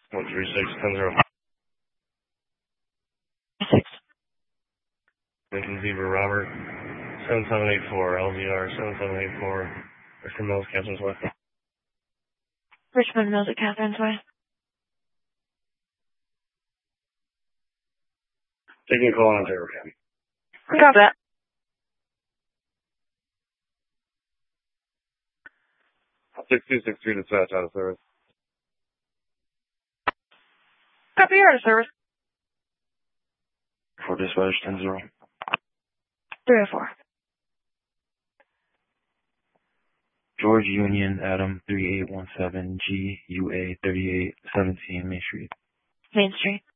136 6. Lincoln Beaver Robert 7784 LZR 7784 Richmond Mills, Catherine's Way. Richmond Mills at Catherine's Way. Taking a call on Ontario. Copy that. $6263 dispatch out of service. Copy, you're out of service. For dispatch 10-0. 304. George Union Adam 3817 GUA 3817 Main Street. Main Street.